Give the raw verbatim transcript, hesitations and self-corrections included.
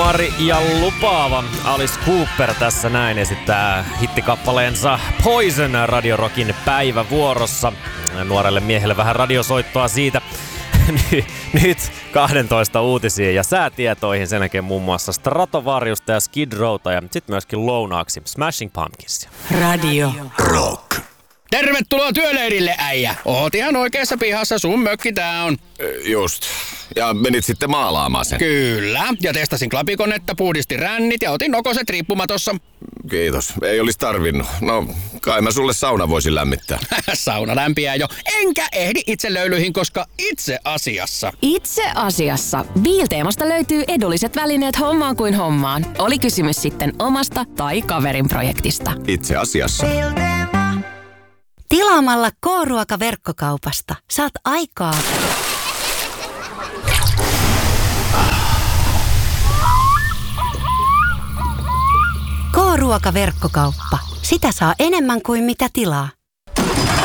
Nuori ja lupaava Alice Cooper tässä näin esittää hittikappaleensa Poison Radio Rockin päivävuorossa. Nuorelle miehelle vähän radiosoittoa siitä. Nyt kaksitoista uutisiin ja säätietoihin, sen jälkeen muun muassa Stratovariusta ja Skid Rowta ja sitten myöskin lounaaksi Smashing Pumpkinsia. Radio Rock. Tervetuloa työleirille, äijä. Oot ihan oikeassa pihassa, sun mökki tää on. Just. Ja menit sitten maalaamaan sen. Kyllä. Ja testasin klapikonetta, puhdistin rännit ja otin nokoset riippumatossa. Kiitos. Ei olisi tarvinnut. No, kai mä sulle sauna voisin lämmittää. Sauna lämpiää jo. Enkä ehdi itse löylyihin, koska itse asiassa. Itse asiassa. Biilteemasta löytyy edulliset välineet hommaan kuin hommaan. Oli kysymys sitten omasta tai kaverin projektista. Itse asiassa. Tilaamalla K-ruoka-verkkokaupasta saat aikaa. K-ruoka-verkkokauppa. Sitä saa enemmän kuin mitä tilaa.